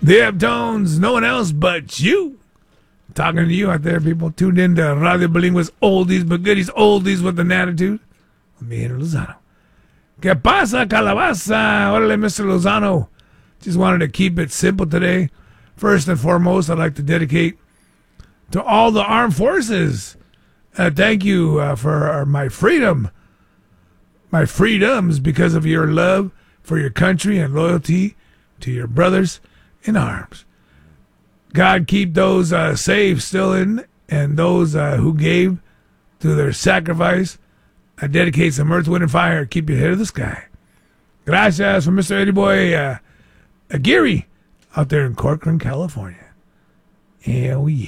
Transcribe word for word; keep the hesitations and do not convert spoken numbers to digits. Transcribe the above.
The Uptones, no one else but you. Talking to you out there, people. Tuned in to Radio Bilingue's Oldies but Goodies, Oldies with an Attitude. With me, Henry Lozano. ¿Qué pasa, calabaza? Órale, Mister Lozano. Just wanted to keep it simple today. First and foremost, I'd like to dedicate to all the armed forces. Uh, thank you uh, for uh, my freedom. My freedoms because of your love for your country and loyalty to your brothers in arms. God keep those uh, saved still in, and those uh, who gave through their sacrifice. I dedicate some earth, wind, and fire. Keep your head to the sky. Gracias from Mister Eddie Boy uh, Aguirre out there in Corcoran, California. Hell yeah.